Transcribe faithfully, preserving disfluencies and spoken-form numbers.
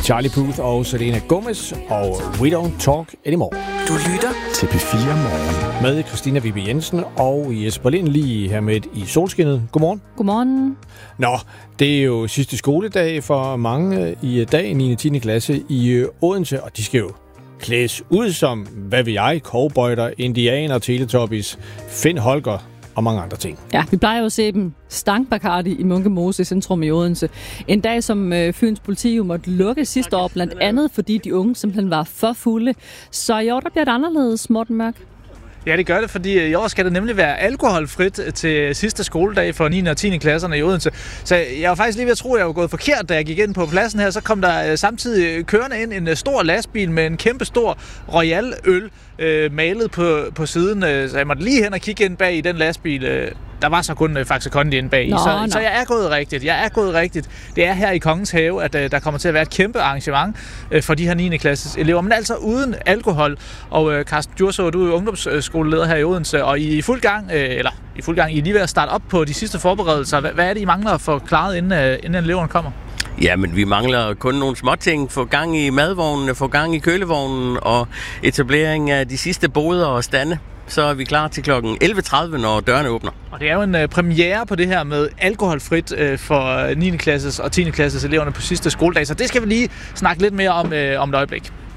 Charlie Puth og Selena Gomez og We Don't Talk Anymore. Du lytter til P fire Morgen med Christina Vibe Jensen og Jesper Lind lige her med i solskinnet. Godmorgen. Godmorgen. Nå, det er jo sidste skoledag for mange i dag, niende og tiende klasse i Odense, og de skal jo klædes ud som, hvad vil jeg, cowboyter, indianer, teletubbies, Finn Holger og mange andre ting. Ja, vi plejer jo at se dem stank Bacardi i Munke Mose centrum i Odense. En dag, som øh, Fyns politi jo måtte lukke sidste år, blandt andet fordi de unge simpelthen var for fulde. Så i år, der bliver det anderledes, Morten Mørk. Ja, det gør det, fordi i år skal det nemlig være alkoholfrit til sidste skoledag for niende og tiende klasserne i Odense. Så jeg var faktisk lige ved at tro, at jeg var gået forkert, da jeg gik ind på pladsen her. Så kom der samtidig kørende ind en stor lastbil med en kæmpe stor Royal øl øh, malet på, på siden. Så jeg måtte lige hen og kigge ind bag i den lastbil. Der var så kun øh, Faxe Kondi inde bag i. Så, så jeg er gået rigtigt. Jeg er gået rigtigt. Det er her i Kongens Have, at øh, der kommer til at være et kæmpe arrangement øh, for de her niende klasses elever, men altså uden alkohol. Og øh, Carsten Djurså, du er ungdomsskoleleder her i Odense, og I er i fuld gang, øh, eller i fuld gang, I er lige ved at starte op på de sidste forberedelser. Hvad, hvad er det, I mangler at få klaret, inden, øh, inden eleverne kommer? Ja, men vi mangler kun nogle småting. Få gang i madvognene, få gang i kølevognen og etablering af de sidste boder og stande. Så er vi klar til klokken elleve tredive, når dørene åbner. Og det er jo en uh, premiere på det her med alkoholfrit uh, for niende klasses og tiende klasses eleverne på sidste skoledag, så det skal vi lige snakke lidt mere om uh, om et øjeblik.